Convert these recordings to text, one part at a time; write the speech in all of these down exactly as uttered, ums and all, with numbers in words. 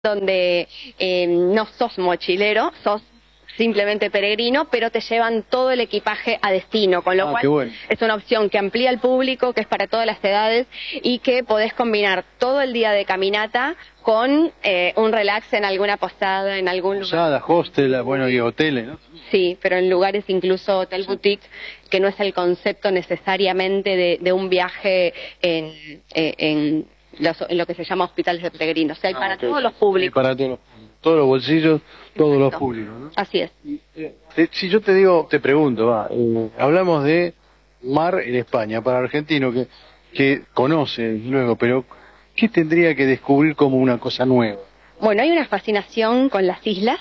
donde eh, no sos mochilero, sos simplemente peregrino, pero te llevan todo el equipaje a destino, con lo ah, cual qué bueno. es una opción que amplía el público, que es para todas las edades y que podés combinar todo el día de caminata con eh, un relax en alguna posada, en algún lugar. Posadas, hostel, bueno, y hoteles, ¿no? Sí, pero en lugares incluso hotel boutique, que no es el concepto necesariamente de, de un viaje en, eh, en, los, en lo que se llama hospitales de peregrinos. O sea, hay Ah, para okay. todos los públicos. Sí, para todos los, todos los bolsillos, todos Exacto. los públicos, ¿no? Así es. Eh, si yo te digo, te pregunto, va, eh, hablamos de mar en España, para argentino que, que conoce luego, pero ¿qué tendría que descubrir como una cosa nueva? Bueno, hay una fascinación con las islas,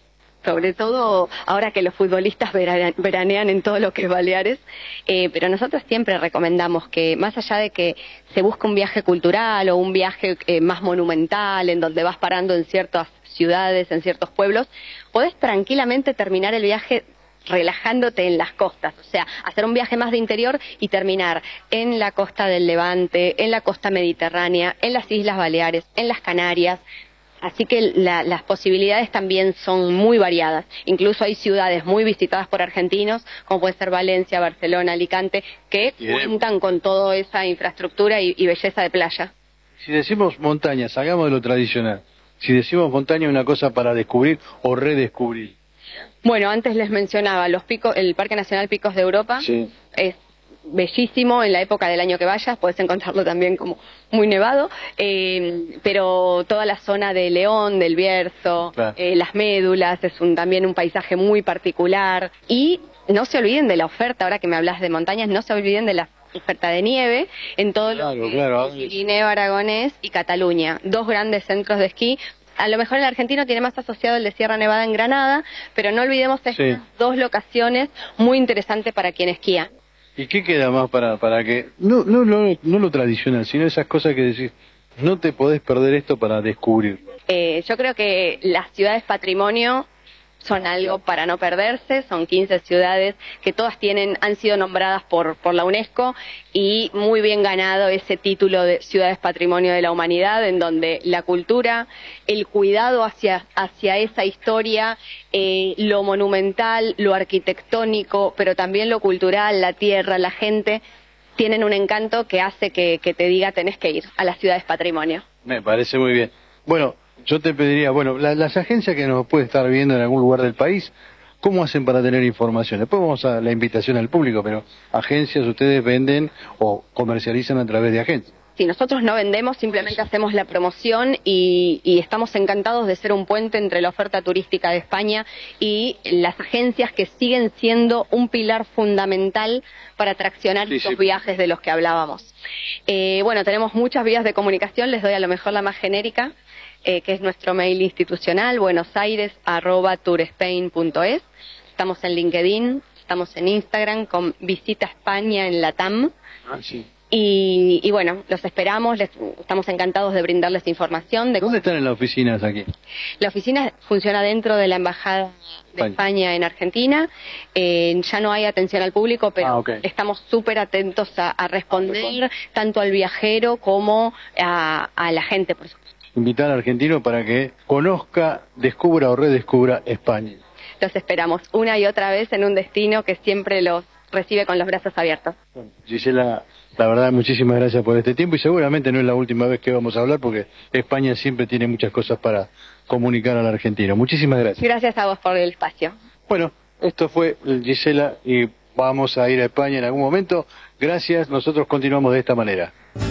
sobre todo ahora que los futbolistas vera- veranean en todo lo que es Baleares, eh, pero nosotros siempre recomendamos que más allá de que se busque un viaje cultural o un viaje eh, más monumental, en donde vas parando en ciertas ciudades, en ciertos pueblos, podés tranquilamente terminar el viaje relajándote en las costas, o sea, hacer un viaje más de interior y terminar en la costa del Levante, en la costa mediterránea, en las Islas Baleares, en las Canarias. Así que la, las posibilidades también son muy variadas. Incluso hay ciudades muy visitadas por argentinos, como puede ser Valencia, Barcelona, Alicante, que Bien. cuentan con toda esa infraestructura y, y belleza de playa. Si decimos montaña, salgamos de lo tradicional. Si decimos montaña, una cosa para descubrir o redescubrir. Bueno, antes les mencionaba los picos, el Parque Nacional Picos de Europa. Sí. Es bellísimo en la época del año que vayas, puedes encontrarlo también como muy nevado, eh, pero toda la zona de León, del Bierzo, claro. eh, las Médulas, es un, también un paisaje muy particular. Y no se olviden de la oferta, ahora que me hablas de montañas, no se olviden de la oferta de nieve en todo Claro, lo que claro. es Pirineo Aragonés y Cataluña, dos grandes centros de esquí. A lo mejor el argentino tiene más asociado el de Sierra Nevada en Granada, pero no olvidemos estas Sí. dos locaciones muy interesantes para quien esquía. ¿Y qué queda más para, para que, no, no, no, no lo tradicional, sino esas cosas que decís, no te podés perder esto para descubrir? Eh, yo creo que las ciudades patrimonio son algo para no perderse, son quince ciudades que todas tienen, han sido nombradas por, por la UNESCO y muy bien ganado ese título de ciudades patrimonio de la humanidad, en donde la cultura, el cuidado hacia, hacia esa historia, eh, lo monumental, lo arquitectónico, pero también lo cultural, la tierra, la gente, tienen un encanto que hace que, que te diga tenés que ir a las ciudades patrimonio. Me parece muy bien. Bueno, yo te pediría, bueno, la, las agencias que nos puede estar viendo en algún lugar del país, ¿cómo hacen para tener información? Después vamos a la invitación al público, pero agencias ustedes venden o comercializan a través de agencias. Sí, nosotros no vendemos, simplemente hacemos la promoción y, y estamos encantados de ser un puente entre la oferta turística de España y las agencias que siguen siendo un pilar fundamental para traccionar Sí, estos sí. viajes de los que hablábamos. Eh, bueno, tenemos muchas vías de comunicación, les doy a lo mejor la más genérica, eh, que es nuestro mail institucional, buenosaires arroba tourspain punto es. Estamos en LinkedIn, estamos en Instagram con Visita España en Latam. Ah, sí. Y, y bueno, los esperamos, les, estamos encantados de brindarles información. De ¿Dónde están en las oficinas aquí? La oficina funciona dentro de la Embajada de España. España en Argentina. Eh, ya no hay atención al público, pero Ah, ok. estamos súper atentos a, a responder tanto al viajero como a, a la gente, por supuesto. Invitar al argentino para que conozca, descubra o redescubra España. Los esperamos una y otra vez en un destino que siempre los recibe con los brazos abiertos. Bueno, Gisela, la verdad, muchísimas gracias por este tiempo y seguramente no es la última vez que vamos a hablar porque España siempre tiene muchas cosas para comunicar al argentino. Muchísimas gracias. Gracias a vos por el espacio. Bueno, esto fue Gisela y vamos a ir a España en algún momento. Gracias, nosotros continuamos de esta manera.